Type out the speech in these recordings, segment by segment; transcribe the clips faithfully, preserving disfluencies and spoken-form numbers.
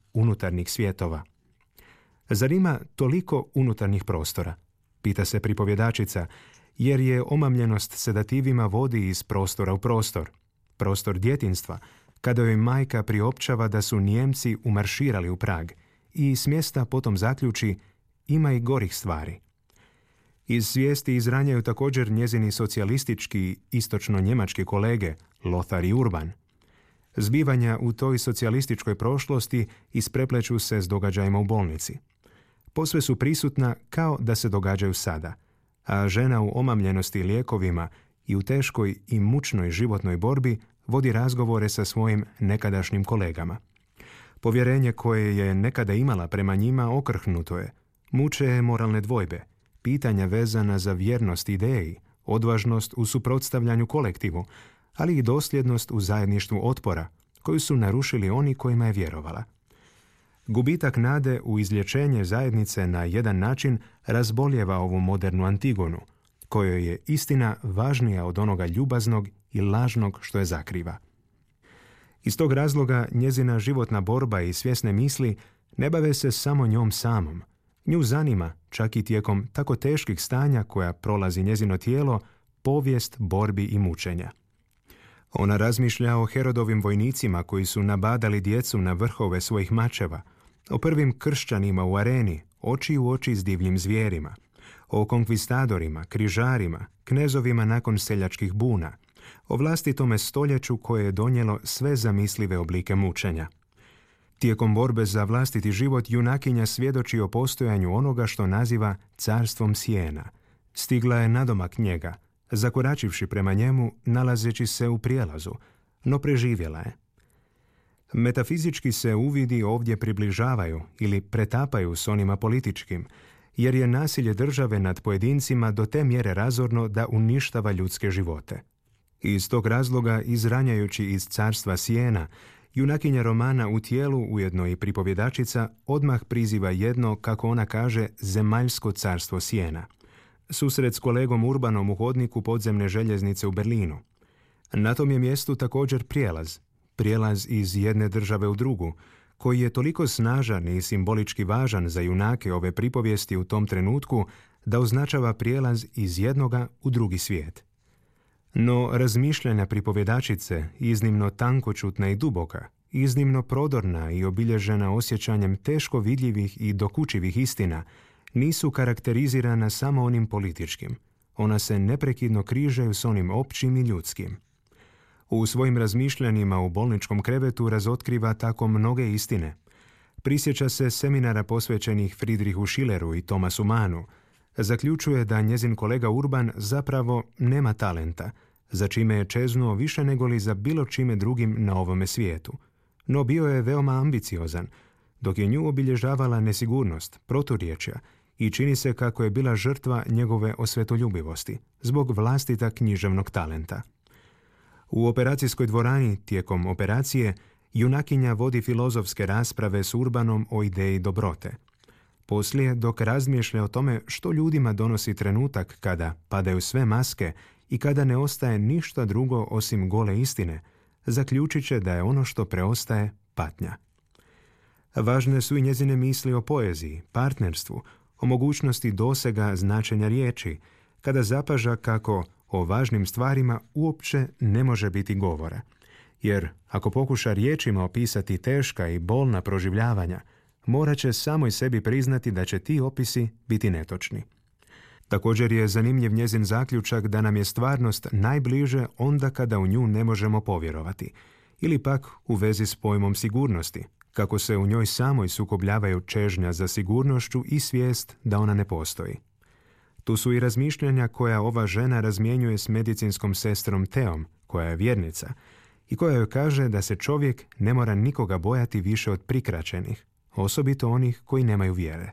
unutarnjih svjetova. Zar ima toliko unutarnjih prostora? Pita se pripovjedačica, jer je omamljenost sedativima vodi iz prostora u prostor. Prostor djetinjstva, kada joj majka priopćava da su Nijemci umarširali u Prag i s mjesta potom zaključi ima i gorih stvari. Iz svijesti izranjaju također njezini socijalistički istočno-njemački kolege Lothar i Urban. Zbivanja u toj socijalističkoj prošlosti isprepleću se s događajima u bolnici. Posve su prisutna kao da se događaju sada, a žena u omamljenosti lijekovima i u teškoj i mučnoj životnoj borbi vodi razgovore sa svojim nekadašnjim kolegama. Povjerenje koje je nekada imala prema njima okrhnuto je. Muče je moralne dvojbe, pitanja vezana za vjernost ideji, odvažnost u suprotstavljanju kolektivu, ali i dosljednost u zajedništvu otpora, koju su narušili oni kojima je vjerovala. Gubitak nade u izlječenje zajednice na jedan način razboljeva ovu modernu Antigonu, kojoj je istina važnija od onoga ljubaznog i lažnog što je zakriva. Iz tog razloga njezina životna borba i svjesne misli ne bave se samo njom samom. Nju zanima, čak i tijekom tako teških stanja koja prolazi njezino tijelo, povijest borbi i mučenja. Ona razmišlja o Herodovim vojnicima koji su nabadali djecu na vrhove svojih mačeva, o prvim kršćanima u areni, oči u oči s divljim zvijerima, o konkvistadorima, križarima, knezovima nakon seljačkih buna, o vlastitome stoljeću koje je donijelo sve zamislive oblike mučenja. Tijekom borbe za vlastiti život junakinja svjedoči o postojanju onoga što naziva carstvom sjena. Stigla je nadomak njega, zakoračivši prema njemu, nalazeći se u prijelazu, no preživjela je. Metafizički se uvidi ovdje približavaju ili pretapaju s onima političkim, jer je nasilje države nad pojedincima do te mjere razorno da uništava ljudske živote. Iz tog razloga, izranjajući iz carstva sjena, junakinja romana u tijelu, ujedno i pripovjedačica, odmah priziva jedno, kako ona kaže, zemaljsko carstvo sjena. Susret s kolegom Urbanom u hodniku podzemne željeznice u Berlinu. Na tom je mjestu također prijelaz, prijelaz iz jedne države u drugu, koji je toliko snažan i simbolički važan za junake ove pripovijesti u tom trenutku da označava prijelaz iz jednoga u drugi svijet. No razmišljanja pripovjedačice, iznimno tankočutna i duboka, iznimno prodorna i obilježena osjećanjem teško vidljivih i dokučivih istina, nisu karakterizirana samo onim političkim. Ona se neprekidno križaju s onim općim i ljudskim. U svojim razmišljanjima u bolničkom krevetu razotkriva tako mnoge istine. Prisjeća se seminara posvećenih Friedrichu Schilleru i Thomasu Mannu. Zaključuje da njezin kolega Urban zapravo nema talenta, za čime je čeznuo više nego li za bilo čime drugim na ovome svijetu. No bio je veoma ambiciozan, dok je nju obilježavala nesigurnost, proturječja i čini se kako je bila žrtva njegove osvetoljubivosti, zbog vlastita književnog talenta. U operacijskoj dvorani tijekom operacije junakinja vodi filozofske rasprave s Urbanom o ideji dobrote. Poslije, dok razmišlja o tome što ljudima donosi trenutak kada padaju sve maske i kada ne ostaje ništa drugo osim gole istine, zaključit će da je ono što preostaje patnja. Važne su i njezine misli o poeziji, partnerstvu, o mogućnosti dosega značenja riječi, kada zapaža kako o važnim stvarima uopće ne može biti govora. Jer ako pokuša riječima opisati teška i bolna proživljavanja, morat će samoj sebi priznati da će ti opisi biti netočni. Također je zanimljiv njezin zaključak da nam je stvarnost najbliže onda kada u nju ne možemo povjerovati, ili pak u vezi s pojmom sigurnosti, kako se u njoj samoj sukobljavaju čežnja za sigurnošću i svijest da ona ne postoji. Tu su i razmišljanja koja ova žena razmjenjuje s medicinskom sestrom Teom, koja je vjernica, i koja joj kaže da se čovjek ne mora nikoga bojati više od prikraćenih, osobito onih koji nemaju vjere.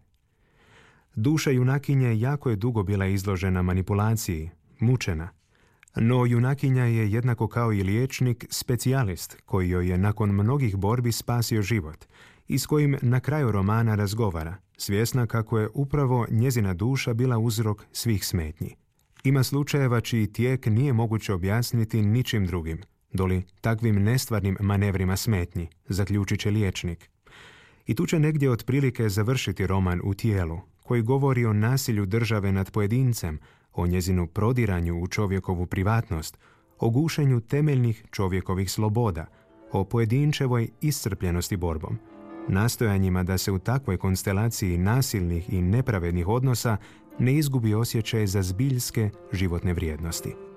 Duša junakinje jako je dugo bila izložena manipulaciji, mučena, no junakinja je jednako kao i liječnik specijalist koji joj je nakon mnogih borbi spasio život i s kojim na kraju romana razgovara, svjesna kako je upravo njezina duša bila uzrok svih smetnji. Ima slučajeva čiji tijek nije moguće objasniti ničim drugim, doli takvim nestvarnim manevrima smetnji, zaključit će liječnik. I tu će negdje otprilike završiti roman U tijelu, koji govori o nasilju države nad pojedincem, o njezinu prodiranju u čovjekovu privatnost, o gušenju temeljnih čovjekovih sloboda, o pojedinčevoj iscrpljenosti borbom, nastojanjima da se u takvoj konstelaciji nasilnih i nepravednih odnosa ne izgubi osjećaj za zbiljske životne vrijednosti.